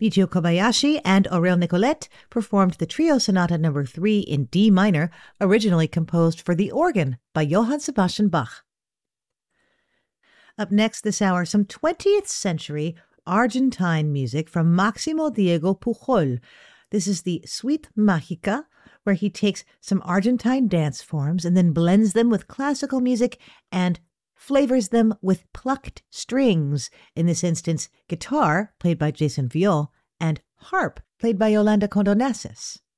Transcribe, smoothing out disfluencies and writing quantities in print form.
Michio Kobayashi and Aurel Nicolet performed the Trio Sonata No. 3 in D minor, originally composed for the organ by Johann Sebastian Bach. Up next this hour, some 20th century Argentine music from Maximo Diego Pujol. This is the Suite Mágica, where he takes some Argentine dance forms and then blends them with classical music and flavors them with plucked strings. In this instance, guitar, played by Jason Viol, and harp, played by Yolanda Condonassis.